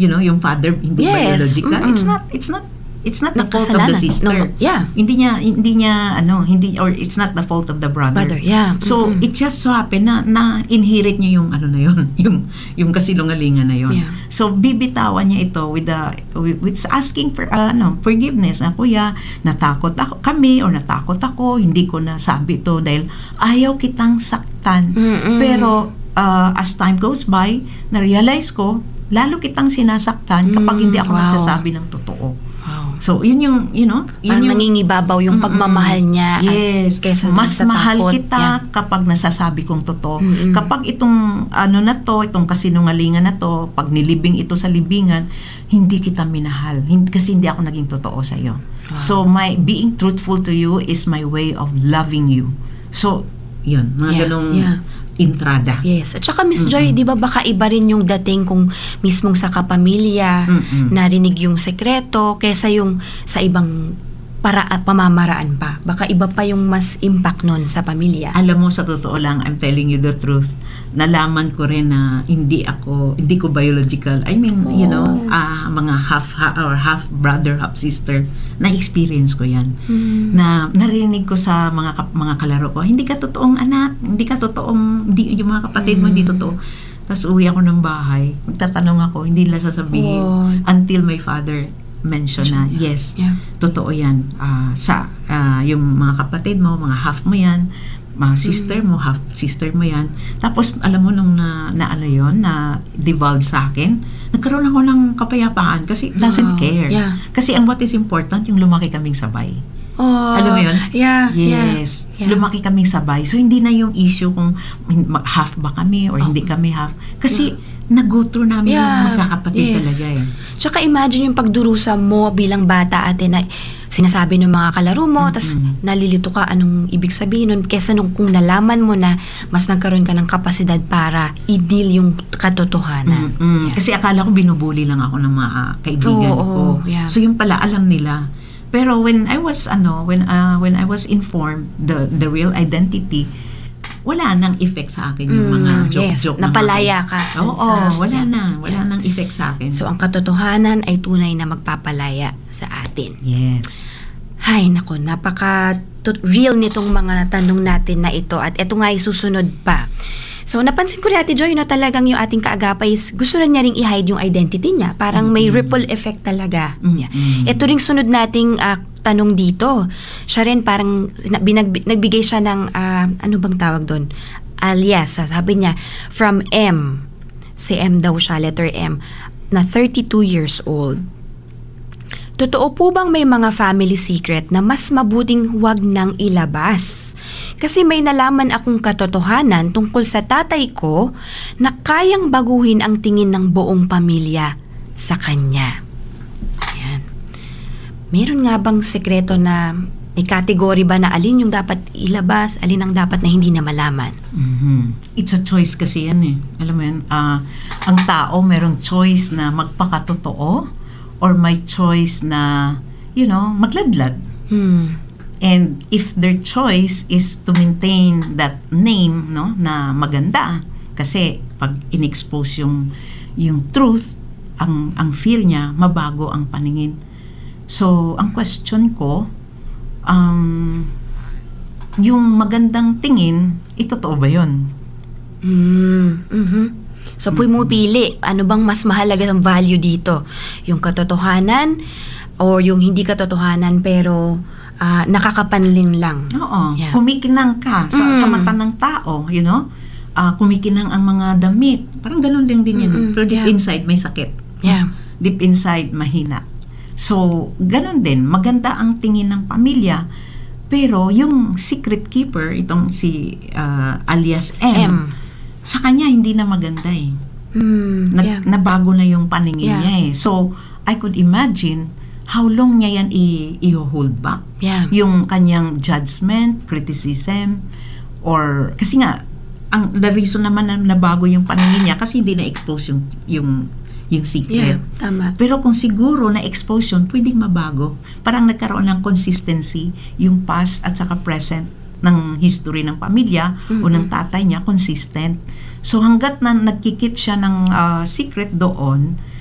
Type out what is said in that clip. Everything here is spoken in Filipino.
yung father hindi biological. It's not the fault of the sister. Hindi niya or it's not the fault of the brother. So it just so happen na inherit niya yung yung kasinungalingan na yun. So bibitawan niya ito with asking for forgiveness. Kuya, natakot ako, hindi ko nasabi ito dahil ayaw kitang saktan. Pero as time goes by, na-realize ko lalo kitang sinasaktan kapag hindi ako nagsasabi ng totoo. So, yun yung, parang nangingibabaw yung pagmamahal niya. Yes. Kesa mas mahal takot. kita kapag nasasabi kong totoo. Kapag itong, itong kasinungalingan na to, pag nilibing ito sa libingan, hindi kita minahal. Kasi hindi ako naging totoo sa iyo. So, my being truthful to you is my way of loving you. So, yun. Mga ganong entrada. Yes. At saka Miss Joy, di ba baka iba rin yung dating kung mismong sa kapamilya, narinig yung sekreto, kesa yung sa ibang pamamaraan pa. Baka iba pa yung mas impact nun sa pamilya. Alam mo, sa totoo lang, I'm telling you the truth, nalaman ko rin na hindi ko biological. I mean, mga half brother, half sister, na-experience ko yan. Na narinig ko sa mga kalaro ko, hindi ka totoong anak, yung mga kapatid mo, hindi totoo. Tapos uwi ako ng bahay, magtatanong ako, hindi nila sasabihin until my father mention na, yes, totoo yan. Yung mga kapatid mo, mga half mo yan, mga sister mo, half sister mo yan. Tapos, alam mo, nung na divulge sa akin, nagkaroon ako ng kapayapaan kasi doesn't care. Kasi what is important, yung lumaki kaming sabay. Alam mo yun? Yes. Lumaki kaming sabay. So, hindi na yung issue kung half ba kami or hindi kami half. Kasi, nag-go through namin yung magkakapatid talaga eh. Tsaka imagine yung pagdurusa mo bilang bata na sinasabi ng mga kalaro mo, tas nalilito ka anong ibig sabihin nun, kesa nung kung nalaman mo na mas nagkaroon ka ng kapasidad para i-deal yung katotohanan. Kasi akala ko binubuli lang ako ng mga kaibigan ko. So yung pala alam nila. Pero when I was informed the real identity, wala nang effect sa akin yung mga joke-joke. Napalaya ka. Wala nang effect sa akin. So, ang katotohanan ay tunay na magpapalaya sa atin. Yes. Hay, nako, napaka-real nitong mga tanong natin na ito. At ito nga ay susunod pa. So, napansin ko rin, Ate Joy, na talagang yung ating kaagapay gusto na niya ring i-hide yung identity niya. Parang may ripple effect talaga. Ito ring sunod nating tanong dito. Siya rin parang nagbigay siya ng ano bang tawag doon? Alias. Sabi niya, from M. Si M daw siya, letter M, na 32 years old. Totoo po bang may mga family secret na mas mabuting huwag nang ilabas? Kasi may nalaman akong katotohanan tungkol sa tatay ko na kayang baguhin ang tingin ng buong pamilya sa kanya. Ayan. Meron nga bang sekreto na may kategory ba na alin yung dapat ilabas, alin ang dapat na hindi na malaman? It's a choice kasi yan eh. Alam mo yun, ang tao merong choice na magpakatotoo or may choice na, magladlad. And if their choice is to maintain that name, na maganda, kasi pag in-expose yung truth, ang fear niya, mabago ang paningin. So, ang question ko, yung magandang tingin, totoo ba yun? So, pumipili. Ano bang mas mahalaga ang value dito? Yung katotohanan o yung hindi katotohanan pero nakakapanlin lang? Oo. Yeah. Kumikinang ka sa mata ng tao, kumikinang ang mga damit. Parang ganun din yan. Pero deep inside, may sakit. Yeah. Deep inside, mahina. So, ganun din. Maganda ang tingin ng pamilya. Pero yung secret keeper, itong si alias M, sa kanya hindi na maganda eh. Nabago na yung paningin niya eh. So, I could imagine how long niya yan i-hold back. Yung kanyang judgment, criticism, or kasi nga, the reason naman na nabago yung paningin niya kasi hindi na-expose yung secret. Tama. Pero kung siguro na-expose yun, pwedeng mabago. Parang nagkaroon ng consistency yung past at saka present ng history ng pamilya o ng tatay niya, consistent. So hanggat na nagkikip siya ng secret doon,